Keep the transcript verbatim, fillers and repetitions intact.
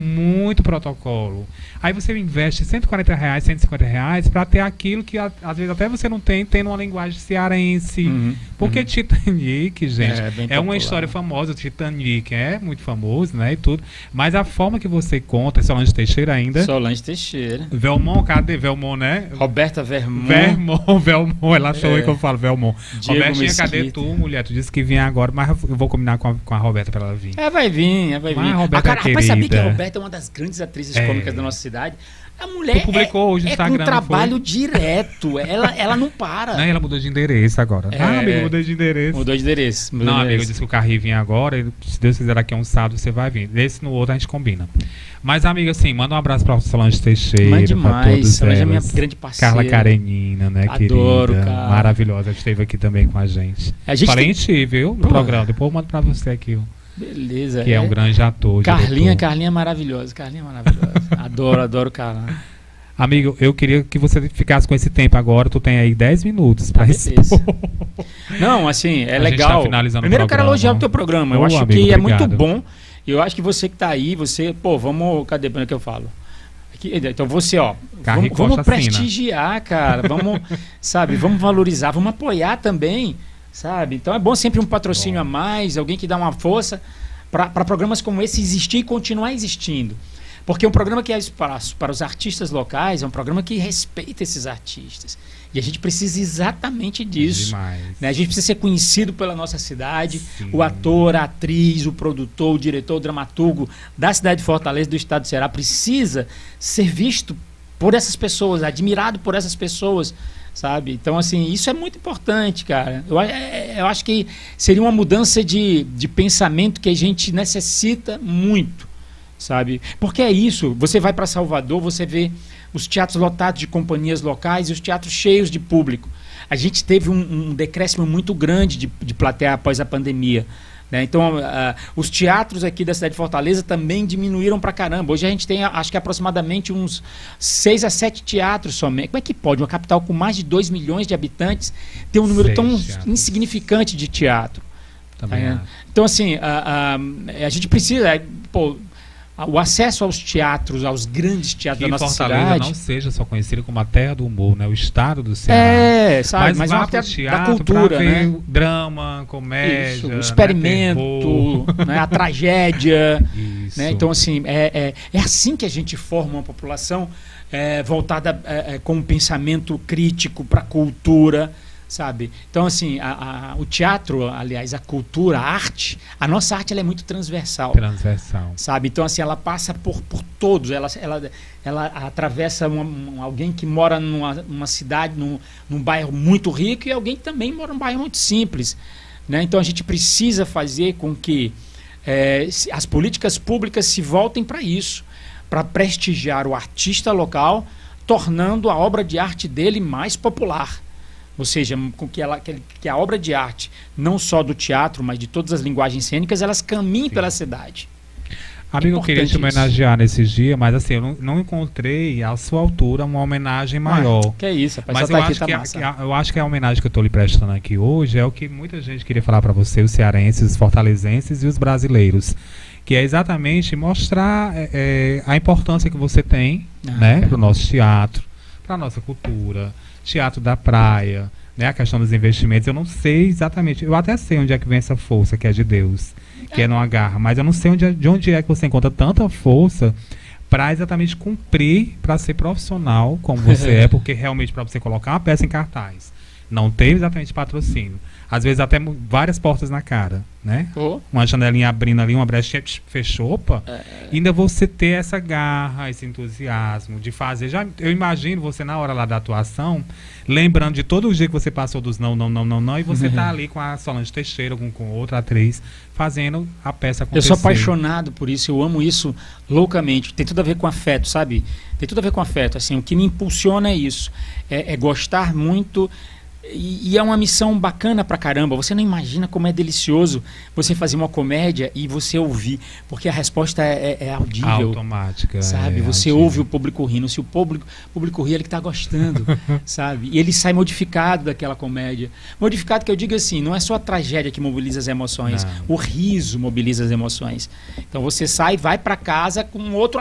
muito protocolo. Aí você investe cento e quarenta reais, cento e cinquenta reais para ter aquilo que a- às vezes até você não tem, tem numa linguagem cearense. Uhum, Porque uhum. Titanic, gente, É, bem é uma popular. história famosa. Titanic é muito famoso, né, e tudo. Mas a forma que você conta, Solange Teixeira ainda. Solange Teixeira. Velmont, cadê Velmont, né? Roberta Vermont. Vermont, Velmont, ela achou É. que eu falo Velmont. Diego Robertinha, cadê Mesquita. tu, mulher? Tu disse que vinha agora, mas eu vou combinar com a, com a Roberta pra ela vir. É, vai vir, é, vai Mas vir. a Roberta cara, é rapaz, sabia que a querida. Roberta é uma das grandes atrizes É. cômicas da nossa cidade? A mulher Tu publicou é, hoje no é Instagram, com não trabalho foi? direto. Ela, ela não para. Não, ela mudou de endereço agora. É. Ah, amigo, mudou de endereço. Mudou de endereço. mudou Não, de amigo, eu endereço. disse que o Carri vinha agora. E se Deus quiser, daqui a um sábado você vai vir. Desse no outro a gente combina. Mas, amiga, assim, manda um abraço pra Solange Teixeira. Mande pra mais. todos Solange é minha elas. grande parceira. Carla Karenina, né, Adoro, querida? cara. Maravilhosa. Esteve aqui também com a gente. A gente Falei tem- em ti, viu? No Pô. programa. Depois eu mando pra você aqui, ó, Beleza. que é, um grande ator. Carlinha, diretor. Carlinha é maravilhosa. Carlinha é maravilhosa. adoro, adoro Carla. Amigo, eu queria que você ficasse com esse tempo agora. Tu tem aí dez minutos pra Ah, expor. beleza. Não, assim, é A gente legal. tá finalizando o Primeiro eu quero programa. elogiar o teu programa. Eu Ô, acho amigo, que é obrigado. muito bom. Eu acho que você que tá aí, você, pô, vamos, cadê o que eu falo? Aqui, então você, ó, Carre vamos, vamos Costa Fina. prestigiar, cara. Vamos, sabe, vamos valorizar, vamos apoiar também, sabe? Então é bom sempre um patrocínio Bom. a mais, alguém que dá uma força para programas como esse existir e continuar existindo. Porque um programa que é espaço para os artistas locais é um programa que respeita esses artistas. E a gente precisa exatamente disso. Demais. Né? A gente precisa ser conhecido pela nossa cidade. Sim. O ator, a atriz, o produtor, o diretor, o dramaturgo da cidade de Fortaleza, do estado do Ceará, precisa ser visto por essas pessoas, admirado por essas pessoas, sabe? Então, assim, isso é muito importante, cara. Eu, é, eu acho que seria uma mudança de, de pensamento que a gente necessita muito, sabe? Porque é isso, você vai para Salvador, você vê os teatros lotados de companhias locais e os teatros cheios de público. A gente teve um, um decréscimo muito grande de, de plateia após a pandemia, né? Então, uh, os teatros aqui da cidade de Fortaleza também diminuíram pra caramba. Hoje a gente tem, acho que aproximadamente uns seis a sete teatros somente. Como é que pode uma capital com mais de dois milhões de habitantes ter um número Seis tão teatros. insignificante de teatro? Também É. acho. Então, assim, a, a, a gente precisa, é, pô, a- o acesso aos teatros, aos grandes teatros Que da nossa Fortaleza cidade. não seja só conhecida como a terra do humor, né? O estado do Ceará. É, sabe, Mas, mas, vá é uma pro teatro teatro da cultura, pra ver né? drama, comédia, Isso, o né? experimento, Terror. né, a tragédia. Isso. Né? Então, assim, é, é, é assim que a gente forma uma população é, voltada é, é, com um pensamento crítico para a cultura, sabe? Então, assim, a, a, o teatro, aliás, a cultura, a arte, a nossa arte ela é muito transversal. Transversal. Sabe? Então, assim, ela passa por, por todos, ela, ela, ela atravessa uma- um, alguém que mora numa, numa cidade, num, num bairro muito rico e alguém que também mora num bairro muito simples, né? Então, a gente precisa fazer com que é, se- as políticas públicas se voltem para isso, para prestigiar o artista local, tornando a obra de arte dele mais popular. Ou seja, com que, ela, que, ele- que a obra de arte, não só do teatro, mas de todas as linguagens cênicas, elas caminhem Sim. pela cidade. Amigo, eu queria te importante isso. homenagear nesses dias, mas assim, eu não, não encontrei à sua altura uma homenagem maior. Ah, que é isso, rapaz. Mas só eu, tá aqui, acho tá que a, massa. que a- eu acho que a homenagem que eu estou lhe prestando aqui hoje é o que muita gente queria falar para você, os cearenses, os fortalezenses e os brasileiros. Que é exatamente mostrar é, é, a importância que você tem, Ah, né, cara. para o nosso teatro, para a nossa cultura, teatro da praia, né, a questão dos investimentos. Eu não sei exatamente, eu até sei onde é que vem essa força, que é de Deus, que é numa garra, mas eu não sei onde é- de onde é que você encontra tanta força para exatamente cumprir, para ser profissional como você é, porque realmente para você colocar uma peça em cartaz, não teve exatamente patrocínio. Às vezes até mu- várias portas na cara, né? Oh, Uma janelinha abrindo ali, uma brechinha, psh, fechou, opa. é, Ainda você ter essa garra, esse entusiasmo de fazer. Já, eu imagino você na hora lá da atuação, lembrando de todo o dia que você passou dos não, não, não, não, não, e você tá ali com a Solange Teixeira, com, com outra atriz, fazendo a peça eu acontecer. sou apaixonado por isso, eu amo isso loucamente. Tem tudo a ver com afeto, sabe? Tem tudo a ver com afeto. Assim, o que me impulsiona é isso. É, é gostar muito E, e é uma missão bacana pra caramba. Você não imagina como é delicioso você fazer uma comédia e você ouvir, porque a resposta é, é, é audível. Automática. Sabe? É, você audível. ouve o público rindo. Se o público, público ri, ele que tá gostando, sabe? E ele sai modificado daquela comédia. Modificado que eu digo assim, não é só a tragédia que mobiliza as emoções. Não. O riso mobiliza as emoções. Então você sai, vai pra casa com outro